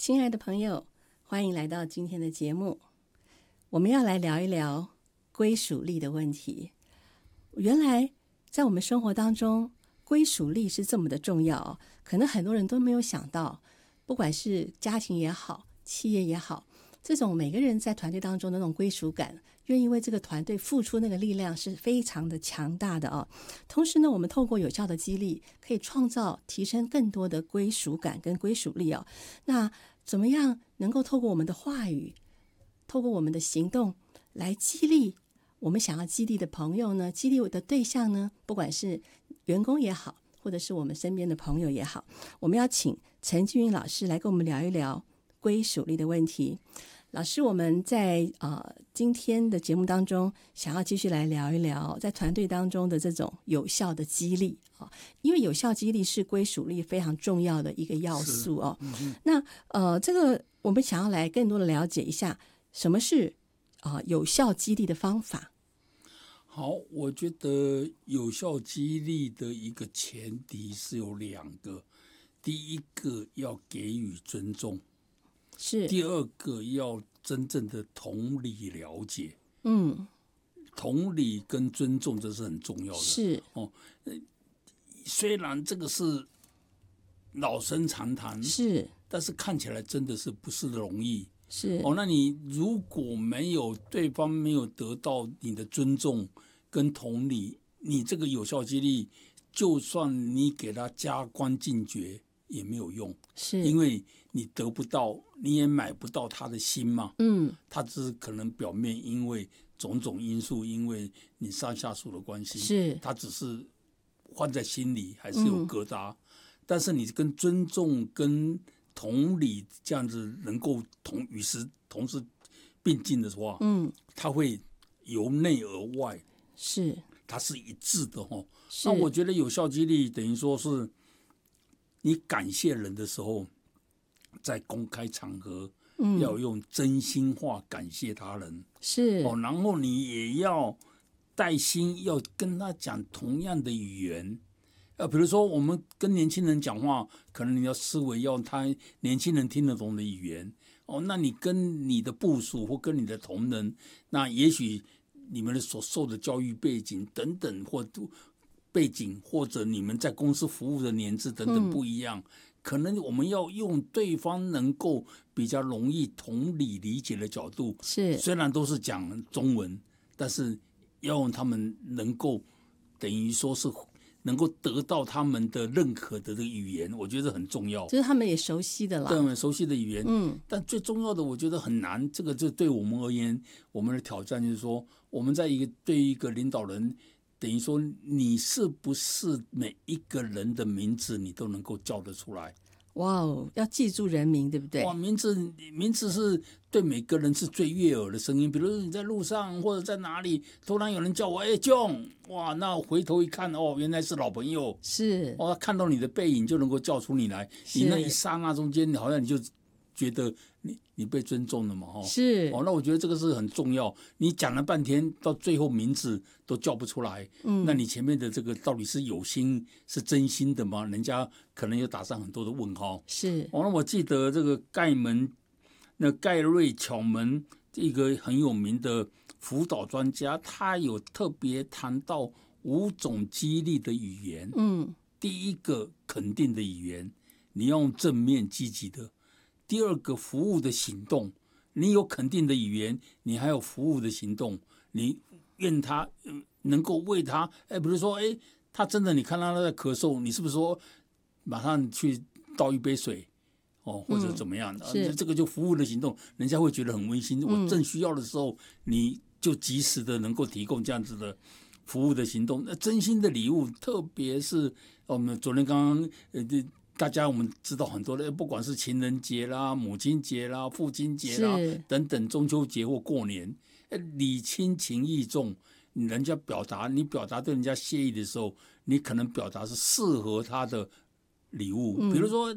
亲爱的朋友，欢迎来到今天的节目。我们要来聊一聊归属力的问题。原来在我们生活当中，归属力是这么的重要，可能很多人都没有想到，不管是家庭也好，企业也好，这种每个人在团队当中的那种归属感，愿意为这个团队付出那个力量是非常的强大的哦。同时呢，我们透过有效的激励，可以创造提升更多的归属感跟归属力哦。那怎么样能够透过我们的话语，透过我们的行动来激励我们想要激励的朋友呢？激励我的对象呢？不管是员工也好，或者是我们身边的朋友也好，我们要请陈俊云老师来跟我们聊一聊归属力的问题。老师，我们在今天的节目当中，想要继续来聊一聊在团队当中的这种有效的激励啊，因为有效激励是归属力非常重要的一个要素哦。那这个我们想要来更多的了解一下，什么是有效激励的方法？ 好，我觉得有效激励的一个前提是有两个，第一个要给予尊重。 是， 第二个要真正的同理了解，同理跟尊重这是很重要的。 是哦，虽然这个是老生常谈， 是， 但是看起来真的是不是容易。 是那你如果对方没有得到你的尊重跟同理，你这个有效激励，就算你给他加官进爵也没有用， 是， 因为你得不到，你也买不到他的心嘛。他只是可能表面因为种种因素，因为你上下属的关系， 是他只是放在心里还是有疙瘩。但是你跟尊重跟同理这样子能够与时同时并进的话，它会由内而外， 是它是一致的哈。那我觉得有效激励等于说是你感谢人的时候，在公开场合要用真心话感谢他人， 是然后你也要带心，要跟他讲同样的语言。比如说我们跟年轻人讲话，可能你要思维要他年轻人听得懂的语言。那你跟你的部属或跟你的同仁，那也许你们所受的教育背景等等或背景，或者你们在公司服务的年资等等不一样，可能我们要用对方能够比较容易同理理解的角度， 是虽然都是讲中文，但是要用他们能够等于说是能够得到他们的认可的这个语言，我觉得很重要， 就是他们也熟悉的啦， 对，很熟悉的语言。但最重要的我觉得很难，这个就对我们而言，我们的挑战就是说，我们在对一个领导人，等于说你是不是每一个人的名字你都能够叫得出来？ 哇哦，要记住人名，对不对？ 哇，名字是对每个人是最悦耳的声音。比如说你在路上或者在哪里，突然有人叫我John，哇，那回头一看，原来是老朋友。 是看到你的背影就能够叫出你来，你那一刹那中间，好像你就觉得你被尊重了嘛， 是那我觉得这个是很重要。你讲了半天，到最后名字都叫不出来，那你前面的这个到底是有心是真心的吗？人家可能又打上很多的问号。 是那我记得这个盖瑞巧门一个很有名的辅导专家，他有特别谈到5种激励的语言。第一个肯定的语言，你要用正面积极的。第二个服务的行动，你有肯定的语言，你还有服务的行动，你愿他能够为他，比如说他真的你看他在咳嗽，你是不是说马上去倒一杯水，或者怎么样的，这个就服务的行动，人家会觉得很温馨。我正需要的时候，你就及时的能够提供这样子的服务的行动。那真心的礼物，特别是我们昨天刚刚大家我们知道很多的，不管是情人节啦、母亲节啦、父亲节啦等等，中秋节或过年，礼轻情意重，人家你表达对人家谢意的时候，你可能表达是适合他的礼物，比如说